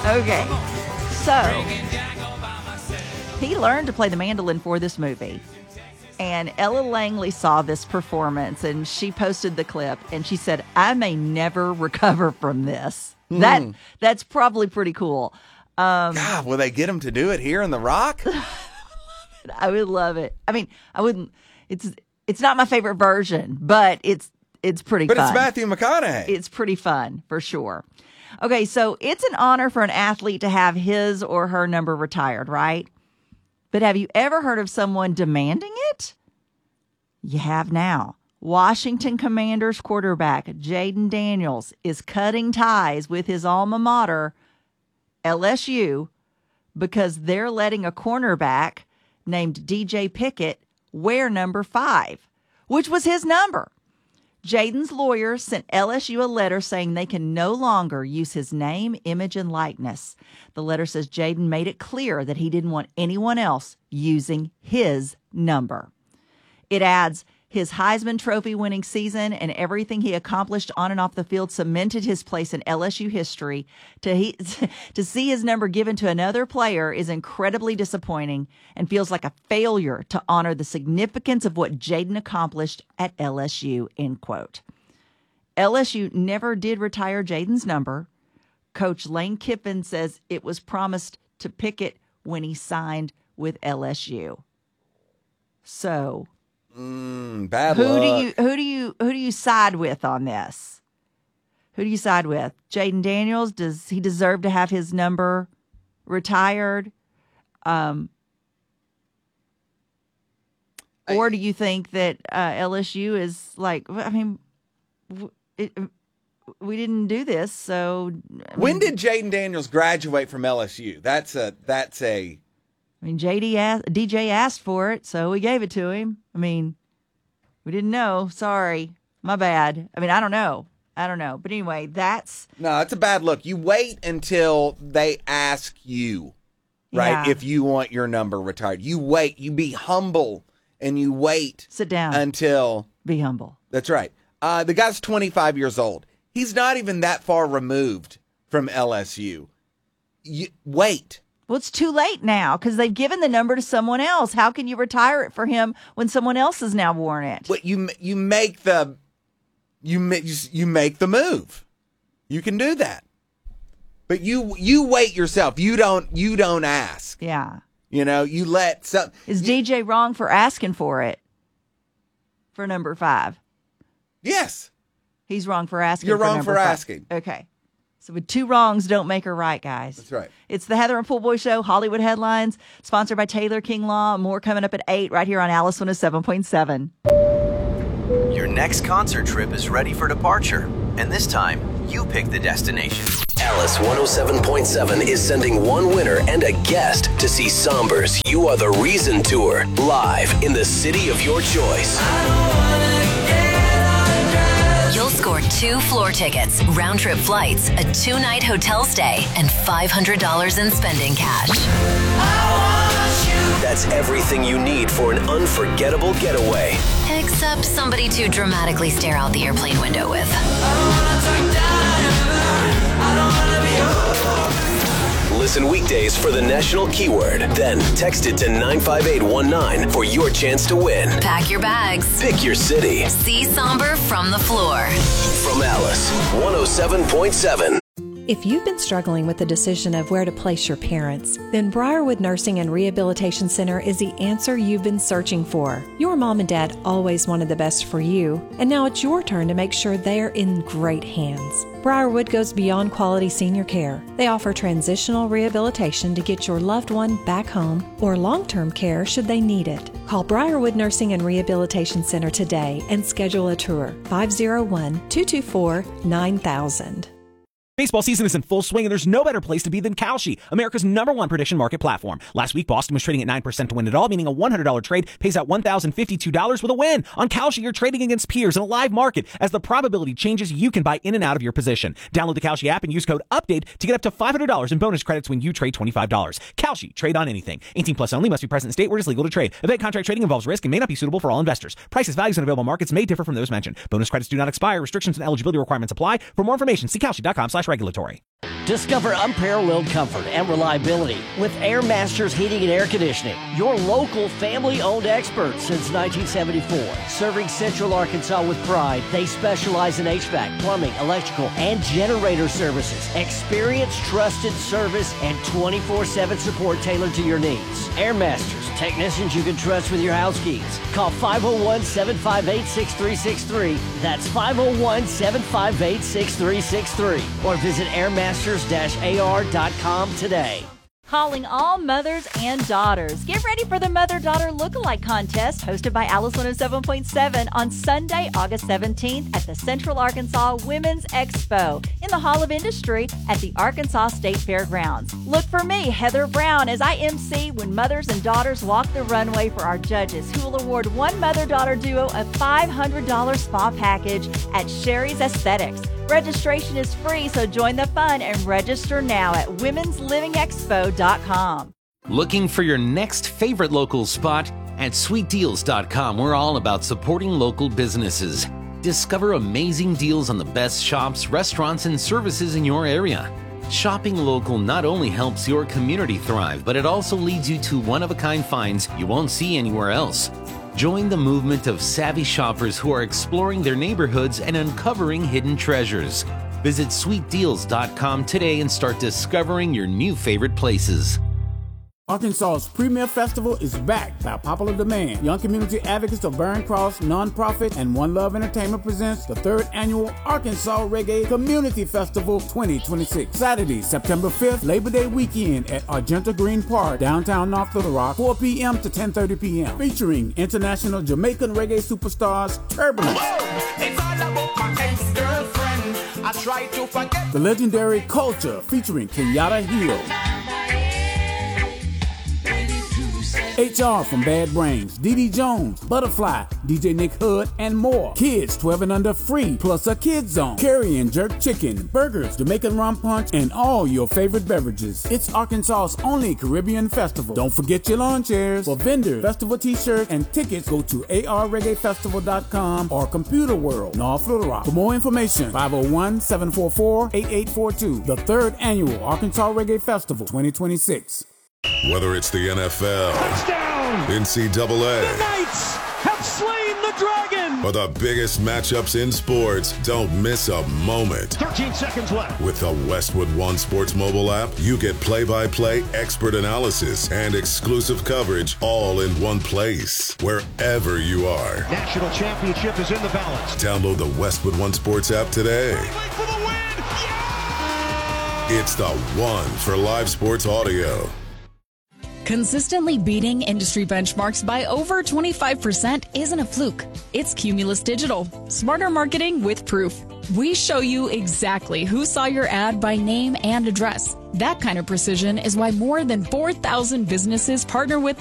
Okay, so he learned to play the mandolin for this movie. And Ella Langley saw this performance, and she posted the clip, and she said, I may never recover from this. That's probably pretty cool. God, will they get him to do it here in The Rock? I would love it. I mean, I wouldn't. It's not my favorite version, but it's pretty fun. But it's Matthew McConaughey. It's pretty fun, for sure. Okay, so it's an honor for an athlete to have his or her number retired, right? But have you ever heard of someone demanding it? You have now. Washington Commanders quarterback Jayden Daniels is cutting ties with his alma mater, LSU, because they're letting a cornerback named DJ Pickett wear number 5, which was his number. Jayden's lawyer sent LSU a letter saying they can no longer use his name, image, and likeness. The letter says Jayden made it clear that he didn't want anyone else using his number. It adds, his Heisman Trophy winning season and everything he accomplished on and off the field cemented his place in LSU history. To see his number given to another player is incredibly disappointing and feels like a failure to honor the significance of what Jayden accomplished at LSU, end quote. LSU never did retire Jayden's number. Coach Lane Kiffin says it was promised to Pickett when he signed with LSU. So... bad luck. Who do you side with on this? Who do you side with? Jayden Daniels, does he deserve to have his number retired? Or do you think that LSU is like, I mean, we didn't do this, so... When did Jayden Daniels graduate from LSU? That's a... I mean, DJ asked for it, so we gave it to him. I mean, we didn't know. Sorry. My bad. I mean, I don't know. But anyway, that's... No, it's a bad look. You wait until they ask you, right, Yeah. if you want your number retired. You wait. You be humble, and you wait. Sit down. Until... Be humble. That's right. The guy's 25 years old. He's not even that far removed from LSU. Wait. Well, it's too late now because they've given the number to someone else. How can you retire it for him when someone else has now worn it? But you make the move. You can do that. But you wait yourself. You don't ask. Yeah. You know, you let some. Is DJ wrong for asking for it? For number 5? Yes. He's wrong for asking. You're for wrong number for 5. asking. Okay. So with 2 wrongs don't make her right, guys. That's right. It's the Heather and Pool Boy Show, Hollywood Headlines, sponsored by Taylor King Law. More coming up at 8 right here on Alice 107.7. Your next concert trip is ready for departure. And this time, you pick the destination. Alice 107.7 is sending one winner and a guest to see Somber's You Are the Reason Tour live in the city of your choice. You'll score 2 floor tickets, round-trip flights, a 2-night hotel stay, and $500 in spending cash. That's everything you need for an unforgettable getaway. Except somebody to dramatically stare out the airplane window with. Listen weekdays for the national keyword. Then text it to 95819 for your chance to win. Pack your bags. Pick your city. See Somber from the floor. From Alice 107.7. If you've been struggling with the decision of where to place your parents, then Briarwood Nursing and Rehabilitation Center is the answer you've been searching for. Your mom and dad always wanted the best for you, and now it's your turn to make sure they're in great hands. Briarwood goes beyond quality senior care. They offer transitional rehabilitation to get your loved one back home or long-term care should they need it. Call Briarwood Nursing and Rehabilitation Center today and schedule a tour. 501-224-9000. Baseball season is in full swing, and there's no better place to be than Kalshi, America's #1 prediction market platform. Last week, Boston was trading at 9% to win it all, meaning a $100 trade pays out $1,052 with a win. On Kalshi, you're trading against peers in a live market. As the probability changes, you can buy in and out of your position. Download the Kalshi app and use code UPDATE to get up to $500 in bonus credits when you trade $25. Kalshi, trade on anything. 18 plus only, must be present in state where it is legal to trade. Event contract trading involves risk and may not be suitable for all investors. Prices, values, and available markets may differ from those mentioned. Bonus credits do not expire. Restrictions and eligibility requirements apply. For more information, see Kalshi.com/regulatory. Discover unparalleled comfort and reliability with Air Masters Heating and Air Conditioning, your local family-owned experts since 1974. Serving Central Arkansas with pride, they specialize in HVAC, plumbing, electrical, and generator services. Experience, trusted service, and 24/7 support tailored to your needs. Air Masters, technicians you can trust with your house keys. Call 501-758-6363. That's 501-758-6363. Or visit airmasters-ar.com today. Calling all mothers and daughters. Get ready for the Mother-Daughter Lookalike Contest hosted by Alice 107.7 on Sunday, August 17th at the Central Arkansas Women's Expo in the Hall of Industry at the Arkansas State Fairgrounds. Look for me, Heather Brown, as I MC when mothers and daughters walk the runway for our judges, who will award one mother-daughter duo a $500 spa package at Sherry's Aesthetics. Registration is free, so join the fun and register now at womenslivingexpo.com. Looking for your next favorite local spot? At sweetdeals.com, we're all about supporting local businesses. Discover amazing deals on the best shops, restaurants, and services in your area. Shopping local not only helps your community thrive, but it also leads you to one-of-a-kind finds you won't see anywhere else. Join the movement of savvy shoppers who are exploring their neighborhoods and uncovering hidden treasures. Visit sweetdeals.com today and start discovering your new favorite places. Arkansas's premier festival is back by popular demand. Young community advocates of Barron Cross Nonprofit and One Love Entertainment presents the 3rd annual Arkansas Reggae Community Festival 2026. Saturday, September 5th, Labor Day weekend at Argenta Green Park, downtown North Little Rock, 4 p.m. to 10:30 p.m. Featuring international Jamaican reggae superstars Turbulence. It's all about my ex-girlfriend. I try to forget. The legendary Culture featuring Kenyatta Hill. HR from Bad Brains, Dee Jones, Butterfly, DJ Nick Hood, and more. Kids 12 and under free, plus a kids zone. Curry and jerk chicken, burgers, Jamaican rum punch, and all your favorite beverages. It's Arkansas's only Caribbean festival. Don't forget your lawn chairs. For vendors, festival t-shirts, and tickets, go to arreggaefestival.com or Computer World, North Little Rock. For more information, 501-744-8842. The 3rd annual Arkansas Reggae Festival 2026. Whether it's the NFL, touchdown, NCAA, the Knights have slain the dragon, or the biggest matchups in sports, don't miss a moment. 13 seconds left. With the Westwood One Sports mobile app, you get play-by-play expert analysis and exclusive coverage all in one place, wherever you are. National championship is in the balance. Download the Westwood One Sports app today. For the win. Yeah! It's the one for live sports audio. Consistently beating industry benchmarks by over 25% isn't a fluke. It's Cumulus Digital. Smarter marketing with proof. We show you exactly who saw your ad by name and address. That kind of precision is why more than 4,000 businesses partner with